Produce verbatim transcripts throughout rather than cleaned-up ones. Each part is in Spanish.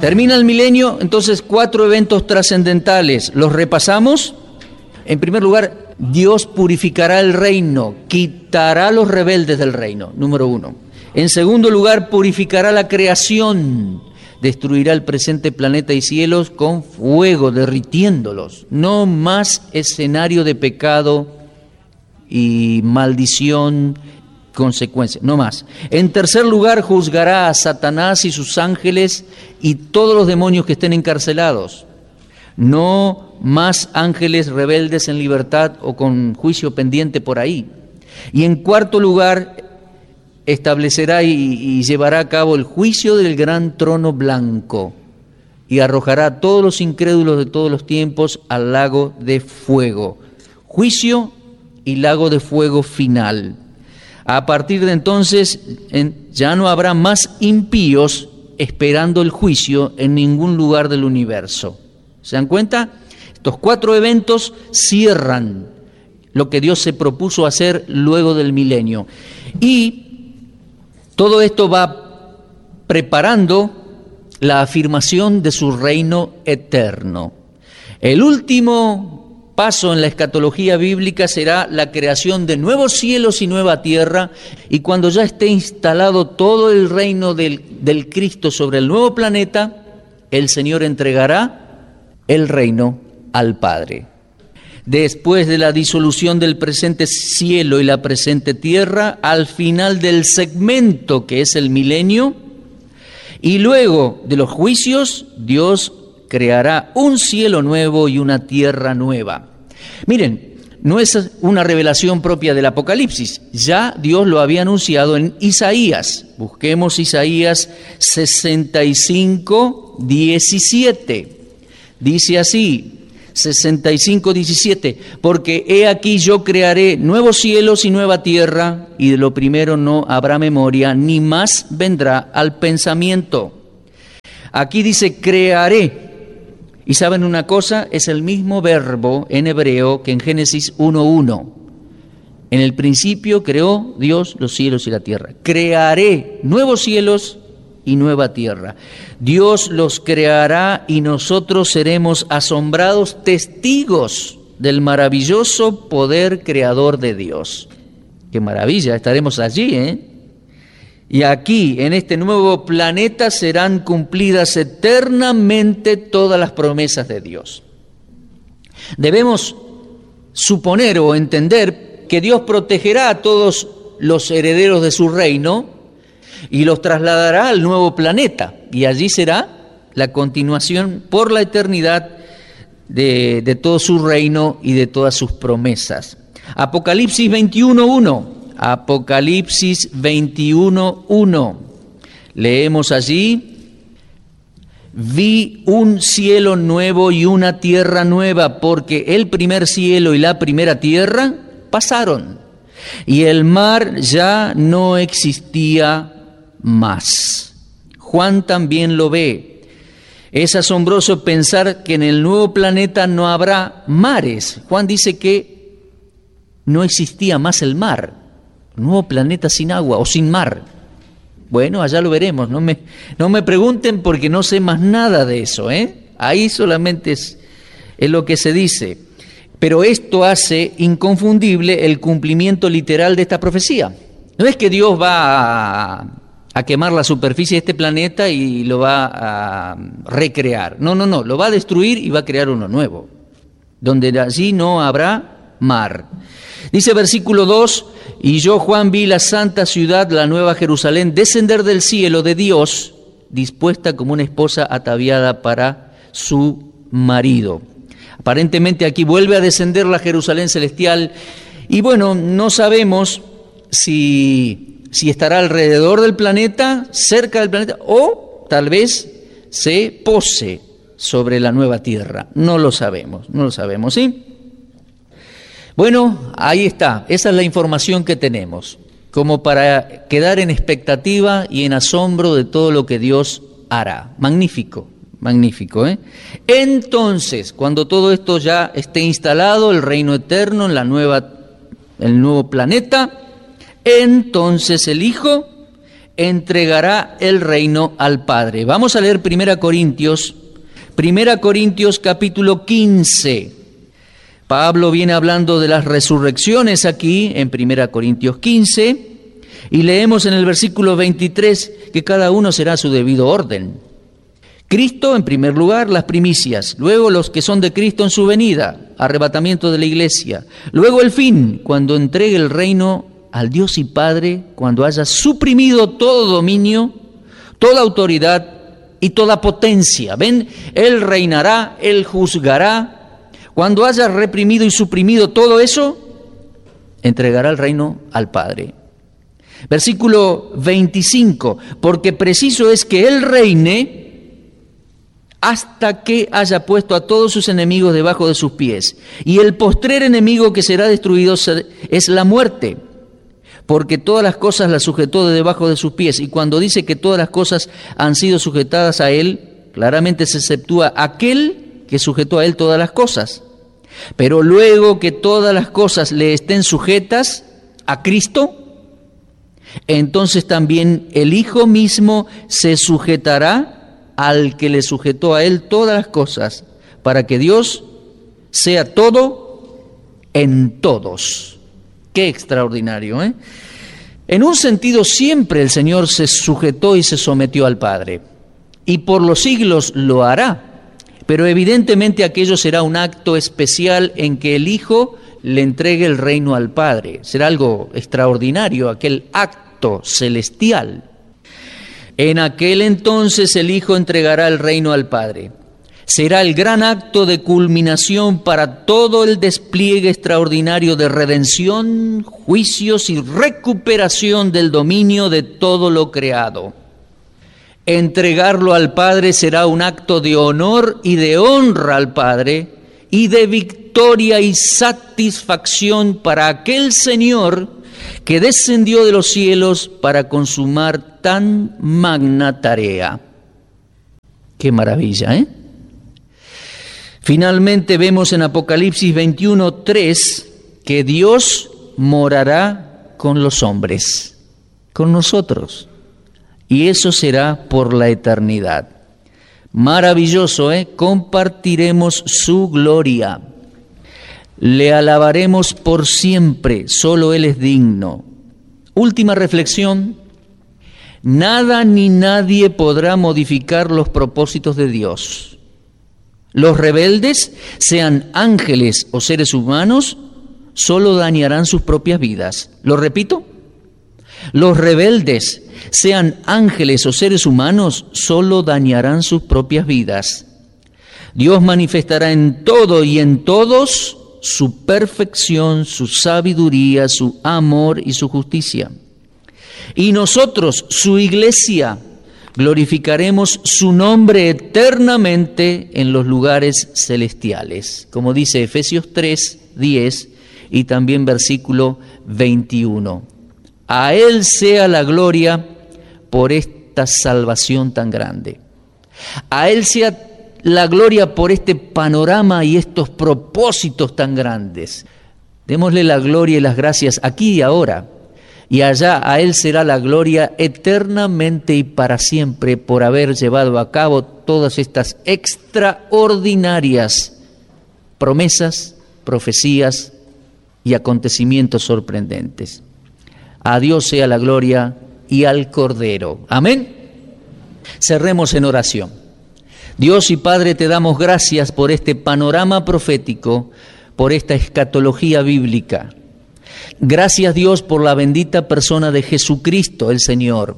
Termina el milenio, entonces cuatro eventos trascendentales. ¿Los repasamos? En primer lugar, Dios purificará el reino, quitará a los rebeldes del reino, número uno. En segundo lugar, purificará la creación, destruirá el presente planeta y cielos con fuego, derritiéndolos. No más escenario de pecado y maldición, consecuencias, no más. En tercer lugar, juzgará a Satanás y sus ángeles y todos los demonios que estén encarcelados. No más ángeles rebeldes en libertad o con juicio pendiente por ahí. Y en cuarto lugar, establecerá y, y llevará a cabo el juicio del gran trono blanco y arrojará a todos los incrédulos de todos los tiempos al lago de fuego. Juicio y lago de fuego final. A partir de entonces en, ya no habrá más impíos esperando el juicio en ningún lugar del universo. ¿Se dan cuenta? Estos cuatro eventos cierran lo que Dios se propuso hacer luego del milenio. Y todo esto va preparando la afirmación de su reino eterno. El último paso en la escatología bíblica será la creación de nuevos cielos y nueva tierra, y cuando ya esté instalado todo el reino del, del Cristo sobre el nuevo planeta, el Señor entregará el reino al Padre. Después de la disolución del presente cielo y la presente tierra, al final del segmento que es el milenio, y luego de los juicios, Dios creará un cielo nuevo y una tierra nueva. Miren, no es una revelación propia del Apocalipsis, ya Dios lo había anunciado en Isaías. Busquemos Isaías sesenta y cinco, diecisiete. Dice así, sesenta y cinco, diecisiete, porque he aquí yo crearé nuevos cielos y nueva tierra, y de lo primero no habrá memoria, ni más vendrá al pensamiento. Aquí dice crearé. Y saben una cosa, es el mismo verbo en hebreo que en Génesis uno uno. En el principio creó Dios los cielos y la tierra. Crearé nuevos cielos y nueva tierra. Dios los creará y nosotros seremos asombrados testigos del maravilloso poder creador de Dios. ¡Qué maravilla! Estaremos allí, ¿eh? Y aquí, en este nuevo planeta, serán cumplidas eternamente todas las promesas de Dios. Debemos suponer o entender que Dios protegerá a todos los herederos de su reino y los trasladará al nuevo planeta. Y allí será la continuación por la eternidad de, de todo su reino y de todas sus promesas. Apocalipsis veintiuno uno. Apocalipsis veintiuno uno. Leemos allí: vi un cielo nuevo y una tierra nueva, porque el primer cielo y la primera tierra pasaron, y el mar ya no existía más. Juan también lo ve. Es asombroso pensar que en el nuevo planeta no habrá mares. Juan dice que no existía más el mar. Nuevo planeta sin agua o sin mar. Bueno, allá lo veremos. No me, no me pregunten porque no sé más nada de eso, ¿eh? Ahí solamente es, es lo que se dice. Pero esto hace inconfundible el cumplimiento literal de esta profecía. No es que Dios va a, a quemar la superficie de este planeta y lo va a recrear. No, no, no. Lo va a destruir y va a crear uno nuevo, donde allí no habrá mar. Dice versículo dos, y yo, Juan, vi la santa ciudad, la nueva Jerusalén, descender del cielo de Dios, dispuesta como una esposa ataviada para su marido. Aparentemente aquí vuelve a descender la Jerusalén celestial, y bueno, no sabemos si, si estará alrededor del planeta, cerca del planeta, o tal vez se pose sobre la nueva tierra. No lo sabemos, no lo sabemos, ¿sí? Bueno, ahí está, esa es la información que tenemos, como para quedar en expectativa y en asombro de todo lo que Dios hará. Magnífico, magnífico, ¿eh? Entonces, cuando todo esto ya esté instalado, el reino eterno, en la nueva, el nuevo planeta, entonces el Hijo entregará el reino al Padre. Vamos a leer Primera Corintios, Primera Corintios capítulo quince. Pablo viene hablando de las resurrecciones aquí en Primera Corintios quince, y leemos en el versículo veintitrés que cada uno será a su debido orden. Cristo en primer lugar, las primicias, luego los que son de Cristo en su venida, arrebatamiento de la iglesia, luego el fin, cuando entregue el reino al Dios y Padre, cuando haya suprimido todo dominio, toda autoridad y toda potencia. ¿Ven? Él reinará, Él juzgará. Cuando haya reprimido y suprimido todo eso, entregará el reino al Padre. Versículo veinticinco, porque preciso es que Él reine hasta que haya puesto a todos sus enemigos debajo de sus pies. Y el postrer enemigo que será destruido es la muerte, porque todas las cosas las sujetó de debajo de sus pies. Y cuando dice que todas las cosas han sido sujetadas a Él, claramente se exceptúa aquel que sujetó a Él todas las cosas. Pero luego que todas las cosas le estén sujetas a Cristo, entonces también el Hijo mismo se sujetará al que le sujetó a Él todas las cosas, para que Dios sea todo en todos. Qué extraordinario, ¿eh? En un sentido, siempre el Señor se sujetó y se sometió al Padre, y por los siglos lo hará. Pero evidentemente aquello será un acto especial en que el Hijo le entregue el reino al Padre. Será algo extraordinario, aquel acto celestial. En aquel entonces el Hijo entregará el reino al Padre. Será el gran acto de culminación para todo el despliegue extraordinario de redención, juicios y recuperación del dominio de todo lo creado. Entregarlo al Padre será un acto de honor y de honra al Padre y de victoria y satisfacción para aquel Señor que descendió de los cielos para consumar tan magna tarea. ¡Qué maravilla!, ¿eh? Finalmente vemos en Apocalipsis veintiuno, tres que Dios morará con los hombres, con nosotros. Y eso será por la eternidad. Maravilloso, ¿eh? Compartiremos su gloria. Le alabaremos por siempre, solo Él es digno. Última reflexión. Nada ni nadie podrá modificar los propósitos de Dios. Los rebeldes, sean ángeles o seres humanos, solo dañarán sus propias vidas. ¿Lo repito? Los rebeldes, sean ángeles o seres humanos, solo dañarán sus propias vidas. Dios manifestará en todo y en todos su perfección, su sabiduría, su amor y su justicia. Y nosotros, su iglesia, glorificaremos su nombre eternamente en los lugares celestiales, como dice Efesios tres, diez y también versículo veintiuno. A Él sea la gloria por esta salvación tan grande. A Él sea la gloria por este panorama y estos propósitos tan grandes. Démosle la gloria y las gracias aquí y ahora. Y allá a Él será la gloria eternamente y para siempre por haber llevado a cabo todas estas extraordinarias promesas, profecías y acontecimientos sorprendentes. A Dios sea la gloria y al Cordero. Amén. Cerremos en oración. Dios y Padre, te damos gracias por este panorama profético, por esta escatología bíblica. Gracias, Dios, por la bendita persona de Jesucristo, el Señor.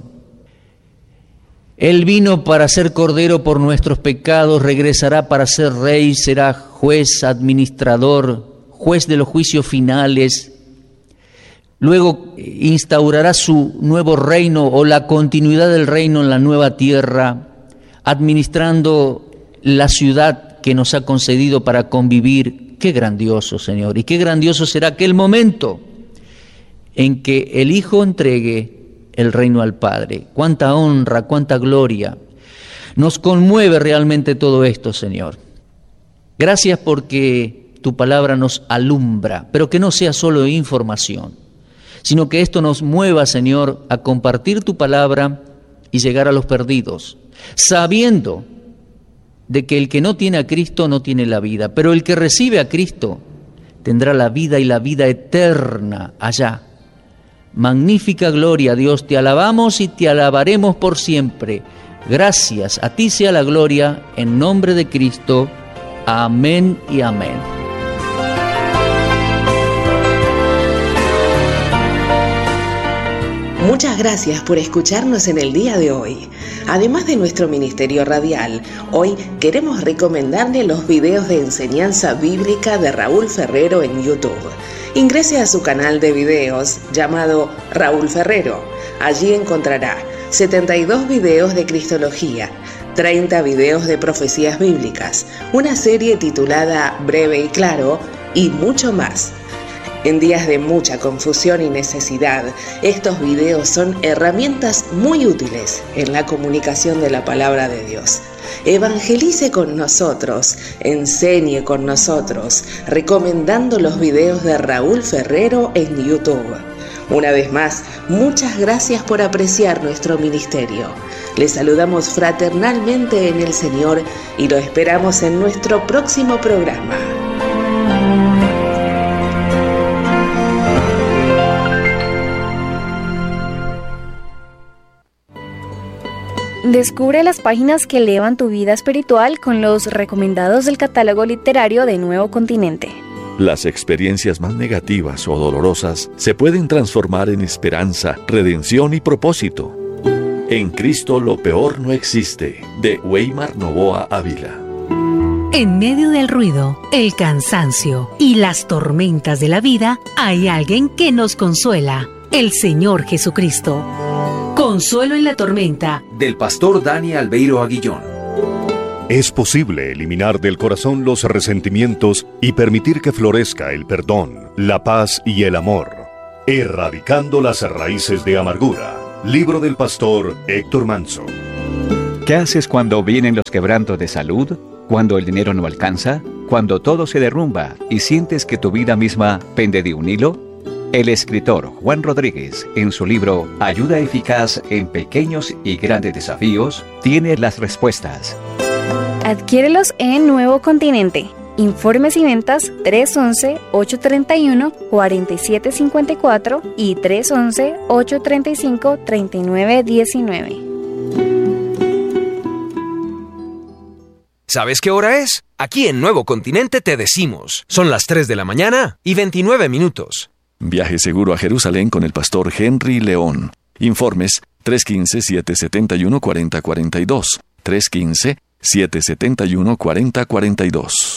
Él vino para ser Cordero por nuestros pecados, regresará para ser Rey, será juez, administrador, juez de los juicios finales. Luego instaurará su nuevo reino o la continuidad del reino en la nueva tierra, administrando la ciudad que nos ha concedido para convivir. Qué grandioso, Señor, y qué grandioso será aquel momento en que el Hijo entregue el reino al Padre. Cuánta honra, cuánta gloria. Nos conmueve realmente todo esto, Señor. Gracias porque tu palabra nos alumbra, pero que no sea solo información, sino que esto nos mueva, Señor, a compartir tu palabra y llegar a los perdidos, sabiendo de que el que no tiene a Cristo no tiene la vida, pero el que recibe a Cristo tendrá la vida y la vida eterna allá. Magnífica gloria, Dios, te alabamos y te alabaremos por siempre. Gracias, a ti sea la gloria, en nombre de Cristo. Amén y amén. Muchas gracias por escucharnos en el día de hoy. Además de nuestro ministerio radial, hoy queremos recomendarle los videos de enseñanza bíblica de Raúl Ferrero en YouTube. Ingrese a su canal de videos llamado Raúl Ferrero. Allí encontrará setenta y dos videos de Cristología, treinta videos de profecías bíblicas, una serie titulada Breve y Claro y mucho más. En días de mucha confusión y necesidad, estos videos son herramientas muy útiles en la comunicación de la palabra de Dios. Evangelice con nosotros, enseñe con nosotros, recomendando los videos de Raúl Ferrero en YouTube. Una vez más, muchas gracias por apreciar nuestro ministerio. Les saludamos fraternalmente en el Señor y lo esperamos en nuestro próximo programa. Descubre las páginas que elevan tu vida espiritual con los recomendados del catálogo literario de Nuevo Continente. Las experiencias más negativas o dolorosas se pueden transformar en esperanza, redención y propósito. En Cristo lo peor no existe, de Weimar Novoa Ávila. En medio del ruido, el cansancio y las tormentas de la vida, hay alguien que nos consuela, el Señor Jesucristo. Consuelo en la tormenta, del pastor Dani Albeiro Aguillón. Es posible eliminar del corazón los resentimientos y permitir que florezca el perdón, la paz y el amor, erradicando las raíces de amargura. Libro del pastor Héctor Manso. ¿Qué haces cuando vienen los quebrantos de salud? ¿Cuando el dinero no alcanza? ¿Cuando todo se derrumba y sientes que tu vida misma pende de un hilo? El escritor Juan Rodríguez, en su libro Ayuda eficaz en pequeños y grandes desafíos, tiene las respuestas. Adquiérelos en Nuevo Continente. Informes y ventas tres once, ocho treinta y uno, cuarenta y siete cincuenta y cuatro y tres once, ocho treinta y cinco, treinta y nueve diecinueve. ¿Sabes qué hora es? Aquí en Nuevo Continente te decimos. Son las tres de la mañana y veintinueve minutos. Viaje seguro a Jerusalén con el pastor Henry León. Informes tres uno cinco, siete siete uno, cuatro cero cuatro dos. tres uno cinco, siete siete uno, cuatro cero cuatro dos.